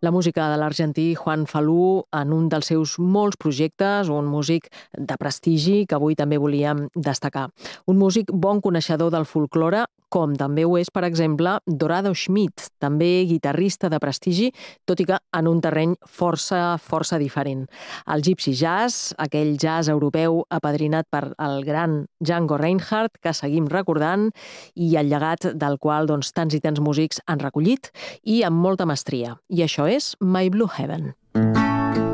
La música de l'argentí Juan Falú en un dels seus molts projectes, un músic de prestigi que avui també volíem destacar. Un músic bon coneixedor del folklore, com també ho és, per exemple, Dorado Schmidt, també guitarrista de prestigi, tot i que en un terreny força diferent. El gypsy jazz, aquell jazz europeu apadrinat per el gran Django Reinhardt, que seguim recordant, i el llegat del qual tants i tants músics han recollit, i amb molta mestria. I això és My Blue Heaven.